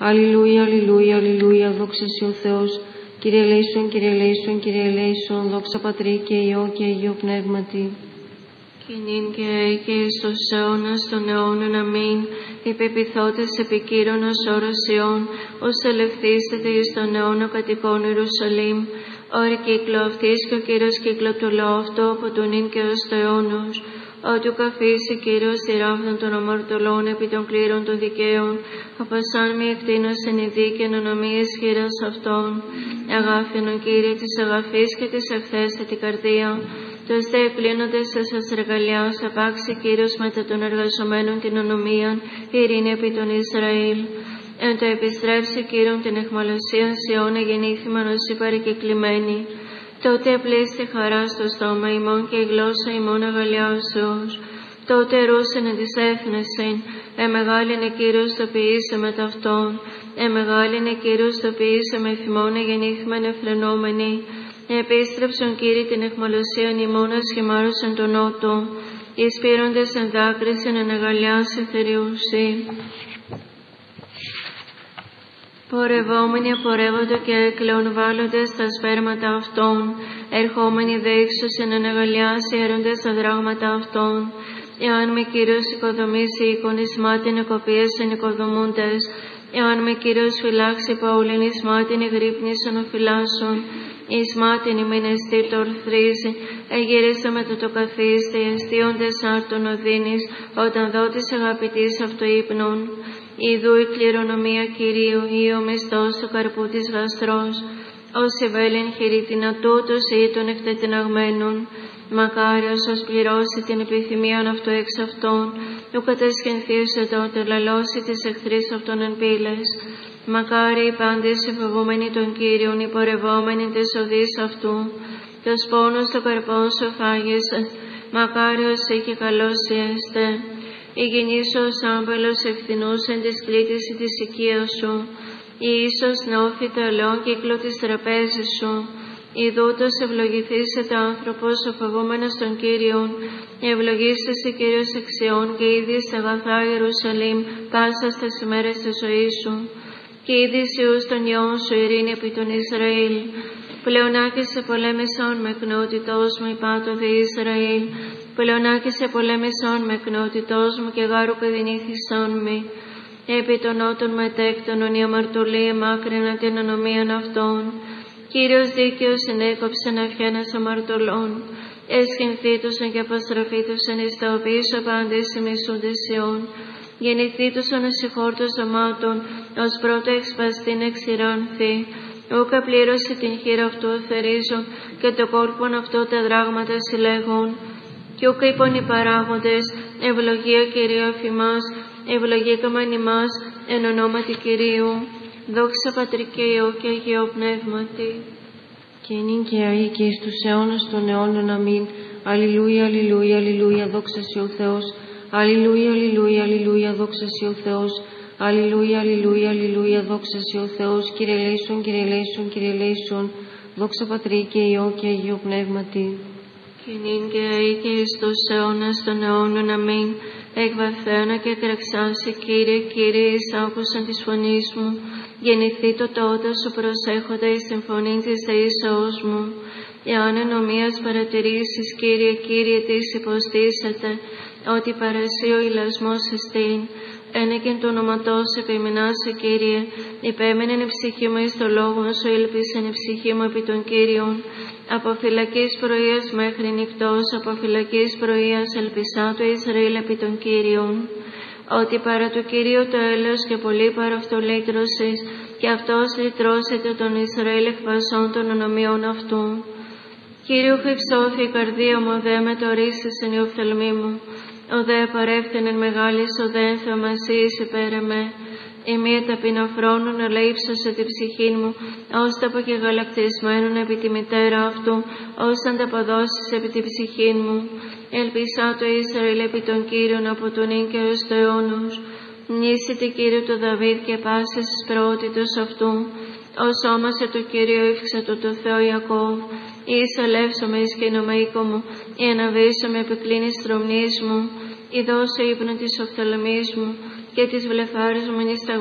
Αλληλούια, αλληλούια, αλληλούια, δόξα Συ ο Θεός. Κύριε ελέησον, Κύριε ελέησον, Κύριε ελέησον, δόξα Πατρί και Υιό και Αγίο Πνεύματι. Και νυν και αεί και εις τους αιώνας των αιώνων. Αμήν. Υπεπιθώτες επικύρωνος όρος Ιών, ως ελευθύσταται εις τον αιώνα κατοικών Ιερουσαλήμ. Ωρη κύκλο αυτής και ο Κύριος κύκλο του λαού αυτό από το νυν και ως το αιώνος. Ότι ουκ αφήσει Κύριος τη ράβδον των αμαρτωλών επί των κλήρων των δικαίων, απασάν μη εκτείνωσεν η δίκη εν ονομή ισχυρός αυτών. Αγάφιον ο Κύριε της αγαφής και της ευθέστατη καρδία. Τους δε κλείνοντες εσάς εργαλιάς, απάξει Κύριος μετά των εργαζομένων την ονομίαν, ειρήνη επί των Ισραήλ. Εν το επιστρέψει Κύριον την εχμαλωσίαν Σιών, εγεννήθημαν ως η παρεκεκλημένη. Τότε απλήστη χαρά στο στόμα ημών και η γλώσσα ημών αγαλιάσεως. Τότε ρούσεν εν της έθνεσιν, εμεγάλινε Κύριος το ποιήσε με ταυτόν, εμεγάλινε Κύριος το ποιήσε με θυμών, εγεννήθημεν εφρενόμενοι. Επίστρεψον Κύριε την εχμαλωσίαν ημών, ασχημάρωσεν τον νότο, εις πήροντες εν δάκρυσεν εν αγαλιάσει θηριούσι. Πορευόμενοι απορεύονται και έκλαιον βάλλοντες τα σπέρματα αυτών, ερχόμενοι δε ύξωσεν εν αγαλιάσει έροντες τα δράγματα αυτών. Εάν με Κύριος οικοδομήσει οίκον, εις μάτιν εκοπίεσεν οικοδομούντες. Εάν με Κύριος φυλάξει Παουλήν, εις μάτιν εγρύπνησεν ο φυλάσσον. Εις μάτιν ημίν εστί το ορθρίζει, εγύρισε μετά το καθίστη, εστίοντες άρτων οδύνης, όταν δότης αγαπητής αυτό ύπνων. Ιδού η κληρονομία Κυρίου, ή ο μισθός του καρπού της γαστρός. Όσοι βέλην χειριτίνα τούτος ή των εκτετιναγμένων. Μακάριος ως πληρώσει την επιθυμίαν αυτού εξ αυτών, ου κατασχενθείωσε τότε λαλώσει της εχθρής αυτών εν πύλες. Μακάρι οι πάντες οι φοβούμενοι των Κύριων, οι πορευόμενοι της οδής αυτού. Τος πόνος των καρπών σου φάγεσαι, μακάριος ή και καλός έστε. Η γενής σου ως άμπελος ευθυνούς εν της κλήτης της οικίας σου. Η ίσως νόφητα ελαιόν κύκλο της τραπέζης σου. Ιδούτος ευλογηθήσετε άνθρωπος ο φοβούμενος των Κύριων. Ευλογήσεσαι Κύριος εξιών και ήδη σε αγαθά Ιερουσαλήμ πάσα στις ημέρες της ζωής σου. Και ήδη Υιούς των ιών σου ειρήνη επί των Ισραήλ. Πλεονάκησε πολέμησον με εκνότητός μου, υπάτω δε Ισραήλ. Πλεονάκησε πολέμησον με εκνότητός μου και γάρου παιδινήθησον με. Επί των νότων μετέκτονον η αμαρτωλή εμάκρυνα την ονομίαν αυτών. Κύριος δίκαιος συνέκοψεν αυχένας αμαρτωλών. Εσχυνθήτωσαν και αποστραφήτωσαν εις τα οποίς απάντες οι μισούντες Ιών. Γεννηθήτωσαν ως συγχώρτος δωμάτων, ως πρώτο εξπαστήν εξηράνθη. Ούκα πλήρωσε την χείρα αυτού θερίζων και το κόλπον αυτό τα δράγματα συλλέγουν. Κι ούκα είπαν οι παράγοντες, ευλογία Κυρίου αφημάς, ευλογήκαμεν ημάς εν ονόματι Κυρίου. Δόξα Πατρί και Υιό και Αγίο Πνεύματι. Και νυν και αεί και εις τους αιώνας των αιώνων. Αμήν. Αλληλούια, αλληλούια, αλληλούια, δόξα Συ ο Θεός. Αλληλούια, αλληλούια, αλληλούια, δόξα Συ ο Θεός. Αλληλούια, αλληλούια, αλληλούια, δόξα Συ ο Θεός. Κύριε ελέησον, Κύριε ελέησον, Κύριε ελέησον, δόξα Πατρί και Υιό και Αγίο Πνεύματι. Και νυν και αεί και εις τους αιώνας των αιώνων. Αμήν. Εκβαθένα και κραξάσει Κύριε, Κύριε, εις άκουσαν της φωνής μου. Γεννηθεί το τότε σου προσέχοντα εις την φωνή της δεήσεώς μου. Εάν ενομίας παρατηρήσεις, Κύριε, Κύριε, τις υποστήσετε, ότι παρασύ ο ηλασμός εστίν. Ένεκεν το ονοματός επιμενάσαι, Κύριε, υπέμενεν η ψυχή μου εις το λόγο σου, ήλπισεν η ψυχή μου επί των Κύριων. Από φυλακής πρωίας μέχρι νυχτός, από φυλακής πρωίας ελπισά το Ισραήλ επί των Κύριων. Ότι παρά του Κυρίου το έλεος και πολύ παρά αυτό λύτρωσης, και αυτός λυτρώσεται τον Ισραήλ εκ πασών των ονομιών αυτού. Κύριου χρυψώθη η καρδία μου, δε με το ρίσεσεν η οφθαλμή μου. Ο δε παρεύθυνεν μεγάλης, ο δε ενθαυμασίης υπέρ εμέ. Η μία ταπεινοφρόνων, αλλά ύψωσε την ψυχή μου, ως τα αποκεγαλακτισμένων επί τη μητέρα αυτού, ως ανταποδόσεις επί την ψυχή μου. Ελπισά το Ισραήλ επί των Κύριων από τον νυν και ως το αιώνος. Μνήσιτε Κύριου του Δαβίδ και πάσες εις προότητος αυτού. Ως όμασε το Κύριο ύφηξε το Θεό Ιακώβ. Εις αλεύσομαι εις καινομέ οίκο μου, ή αναβήσομαι επικλίνης τρομνής μου. Ιδώσε ύπνο της οφθαλμής μου, και της βλεφάρης μου είναι